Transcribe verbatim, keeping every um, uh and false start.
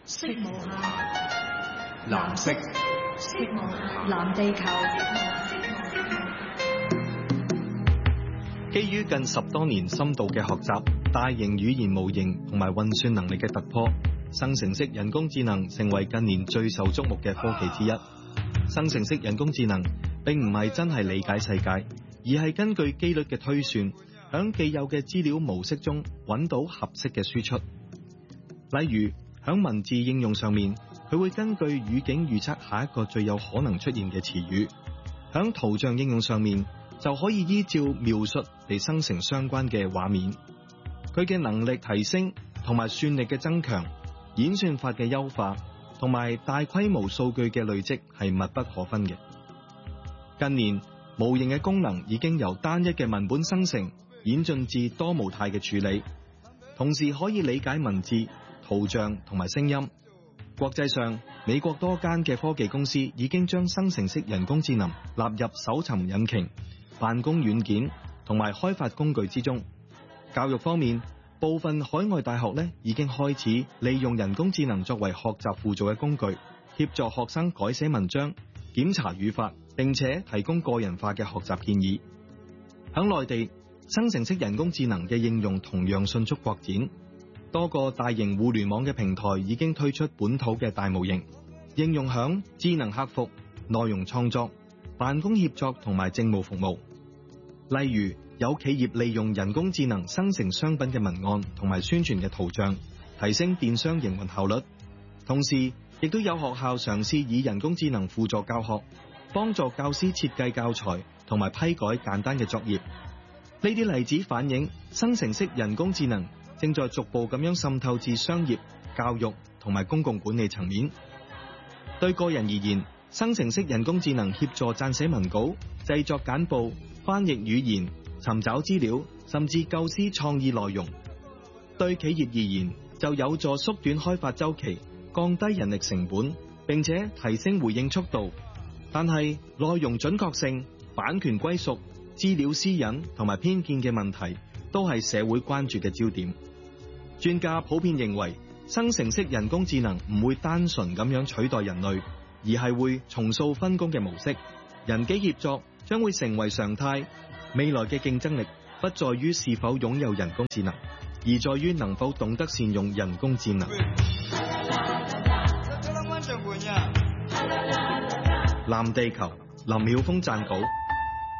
色無限， 藍色， 色無限，藍地球。 基於近十多年深度嘅學習、大型語言模型同埋運算能力嘅突破，生成式人工智能成為近年最受矚目嘅科技之一。生成式人工智能並唔係真係理解世界，而係根據機率嘅推算，響既有嘅資料模式中揾到合適嘅輸出。例如響文字應用上面，佢會根據語境預測下一個最有可能出現嘅詞語；響圖像應用上面，就可以依照描述嚟生成相關嘅畫面。佢嘅能力提升同埋算力嘅增強、演算法嘅優化同埋大規模數據嘅累積係密不可分嘅。近年模型嘅功能已經由單一嘅文本生成演進至多模態嘅處理，同時可以理解文字、圖像同埋聲音。國際上，美國多間嘅科技公司已經將生成式人工智能納入搜尋引擎、辦公軟件同埋開發工具之中。教育方面，部分海外大學咧已經開始利用人工智能作為學習輔助嘅工具，協助學生改寫文章、檢查語法，並且提供個人化嘅學習建議。響內地，生成式人工智能嘅應用同樣迅速擴展，多個大型互聯網嘅平台已經推出本土嘅大模型，應用響智能客服、內容創作、辦公協作同埋政務服務。例如，有企業利用人工智能生成商品嘅文案同埋宣傳嘅圖像，提升電商營運效率。同時，亦都有學校嘗試以人工智能輔助教學，幫助教師設計教材同埋批改簡單嘅作業。呢啲例子反映生成式人工智能正在逐步咁樣滲透至商業、教育同埋公共管理層面。對個人而言，生成式人工智能協助撰寫文稿、製作簡報、翻譯語言、尋找資料，甚至構思創意內容。對企業而言，就有助縮短開發週期，降低人力成本，並且提升回應速度。但係內容準確性、版權歸屬、資料私隱同埋偏見嘅問題，都係社會關注嘅焦點。專家普遍認為，生成式人工智能唔會單純咁樣取代人類，而係會重塑分工嘅模式，人機協作將會成為常態。未來嘅競爭力不在於是否擁有人工智能，而在於能否懂得善用人工智能。藍地球，林曉峰撰稿。